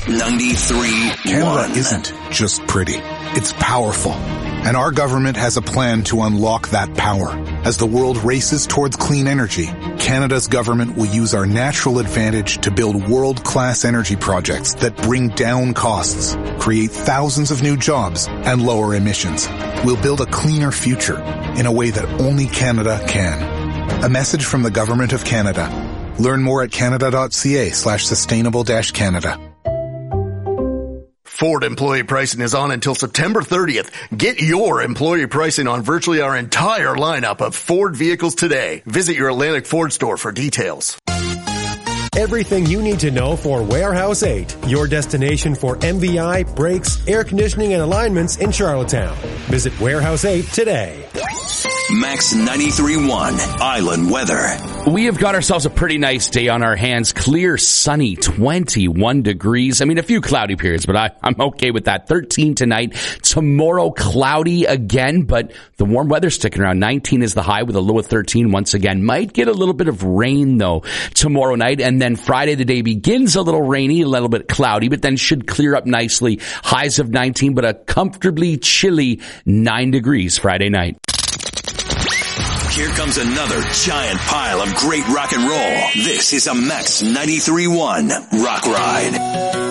93.1. Canada isn't just pretty. It's powerful. And our government has a plan to unlock that power. As the world races towards clean energy, Canada's government will use our natural advantage to build world-class energy projects that bring down costs, create thousands of new jobs, and lower emissions. We'll build a cleaner future in a way that only Canada can. A message from the Government of Canada. Learn more at canada.ca/sustainable-Canada. Ford employee pricing is on until September 30th. Get your employee pricing on virtually our entire lineup of Ford vehicles today. Visit your Atlantic Ford store for details. Everything you need to know for Warehouse 8, your destination for MVI, brakes, air conditioning, and alignments in Charlottetown. Visit Warehouse 8 today. Max 93.1 Island weather. We have got ourselves a pretty nice day on our hands. Clear, sunny, 21 degrees. I mean, a few cloudy periods, but I'm okay with that. 13 tonight. Tomorrow, cloudy again, but the warm weather sticking around. 19 is the high with a low of 13 once again. Might get a little bit of rain, though, tomorrow night. And then Friday, the day begins a little rainy, a little bit cloudy, but then should clear up nicely. Highs of 19, but a comfortably chilly 9 degrees Friday night. Here comes another giant pile of great rock and roll. This is a Max 93.1 Rock Ride.